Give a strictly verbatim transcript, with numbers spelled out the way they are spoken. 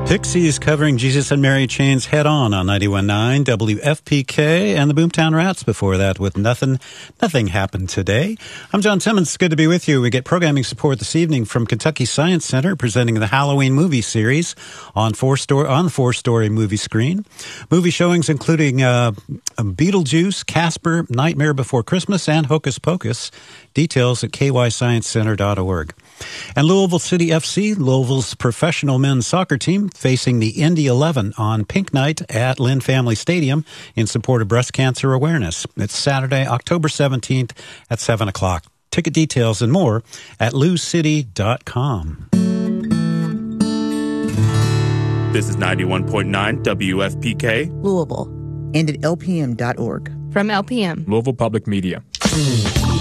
Pixies covering Jesus and Mary Chain's Head On on ninety-one point nine W F P K, and the Boomtown Rats before that with Nothing Nothing Happened Today. I'm John Simmons. Good to be with you. We get programming support this evening from Kentucky Science Center, presenting the Halloween movie series on four story on the four-story movie screen. Movie showings including uh, Beetlejuice, Casper, Nightmare Before Christmas, and Hocus Pocus. Details at k y science center dot org. And Louisville City F C, Louisville's professional men's soccer team, facing the Indy eleven on Pink Night at Lynn Family Stadium in support of breast cancer awareness. It's Saturday, October seventeenth at seven o'clock. Ticket details and more at lou city dot com. This is ninety-one point nine W F P K, Louisville, and at L P M dot org. From L P M, Louisville Public Media.